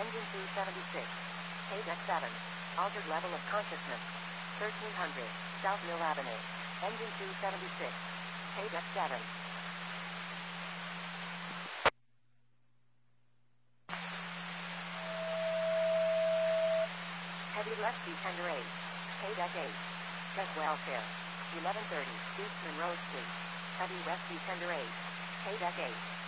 Engine 276. Paydeck 7. Altered level of consciousness. 1300. South Mill Avenue. Engine 276. Paydeck 7. Heavy Rescue Tender 8. Paydeck 8. Check welfare. 1130. Eastman Road Street. Heavy Rescue Tender 8. Paydeck 8.